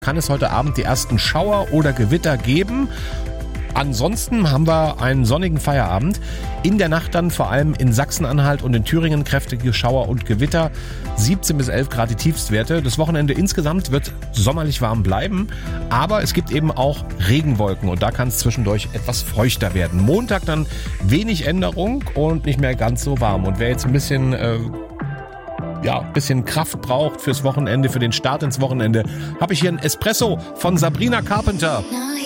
kann es heute Abend die ersten Schauer oder Gewitter geben. Ansonsten haben wir einen sonnigen Feierabend. In der Nacht dann vor allem in Sachsen-Anhalt und in Thüringen kräftige Schauer und Gewitter. 17 bis 11 Grad die Tiefstwerte. Das Wochenende insgesamt wird sommerlich warm bleiben. Aber es gibt eben auch Regenwolken und da kann es zwischendurch etwas feuchter werden. Montag dann wenig Änderung und nicht mehr ganz so warm. Und wer jetzt ein bisschen Kraft braucht fürs Wochenende, für den Start ins Wochenende, habe ich hier einen Espresso von Sabrina Carpenter.